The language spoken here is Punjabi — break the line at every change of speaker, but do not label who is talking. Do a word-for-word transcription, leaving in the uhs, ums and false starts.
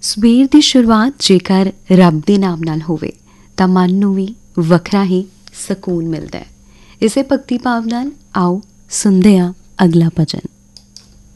ਸਵੇਰ ਦੀ ਸ਼ੁਰੂਆਤ ਜੇਕਰ ਰੱਬ ਦੇ ਨਾਮ ਨਾਲ ਹੋਵੇ ਤਾਂ ਮਨ ਨੂੰ ਵੀ ਵੱਖਰਾ ਹੀ ਸਕੂਨ ਮਿਲਦਾ ਹੈ। ਇਸੇ ਭਗਤੀ ਭਾਵ ਨਾਲ ਆਓ ਸੁਣਦੇ ਹਾਂ ਅਗਲਾ ਭਜਨ।